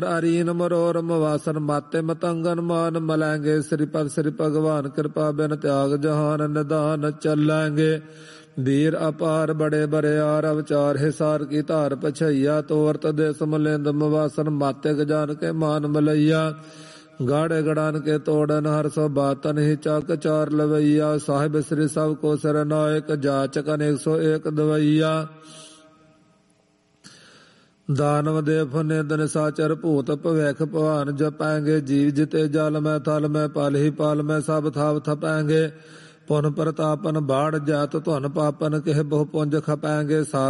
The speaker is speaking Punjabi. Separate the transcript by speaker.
Speaker 1: ਅਰੀਨ ਮਰੋਰਮ ਵਾਸਨ ਮਾਤੇ ਮਤੰਗਨ ਮਾਨ ਮਲੈਂਗੇ। ਸ੍ਰੀ ਭਗਵਾਨ ਕਿਰਪਾ ਬਿਨ ਤਿਆਗ ਜਹਾਨ ਨਿਦਾਨ ਚੱਲੈਂਗੇ। ਵੀਰ ਅਪਾਰ ਬੜੇ ਬਰਿਆਰ ਅਵਚਾਰ ਹਿਸਾਰ ਕੀ ਧਾਰ ਪਛਈਆ। ਤੋਰਤ ਦੇ ਸਮਲਿੰਦ ਮਵਾਸਨ ਮਾਤੇ ਗਜਾਨ ਕੇ ਮਾਨ ਮਲਈਆ। ਗਾੜੇ ਗੜਾਨ ਕੇ ਤੋੜਨ ਹਰ ਸੋ ਬਾਤਨ ਹੀ ਚੱਕ ਚਾਰ ਲਵਈਆ। ਸਾਹਿਬ ਸ੍ਰੀ ਸਭ ਕੋ ਸਿਰ ਨਾਇਕ ਜਾਚਕ 101 ਦਵਈਆ। ਦਾਨਵ ਦੇਵ ਨਿੰਦ ਨਿਸਾਚਰ ਭੂਤ ਭਵਿਖ ਭਵਾਨ ਜਪੈਂਗੇ। ਜੀਵ ਜਿਤੇ ਜਲ ਮੈਂ ਥਲ ਮੈਂ ਪਲ ਹੀ ਪਲ ਮੈਂ ਸਭ ਥਾਵ ਥਪੈਂਗੇ। ਪੁਨ ਪ੍ਰਤਾਪਨ ਬਾੜ ਜਾਤ ਧੁਨ ਪਾਪਨ ਕਿਹ ਬਹੁ ਪੁੰਜ ਖਪੈਂਗੇ।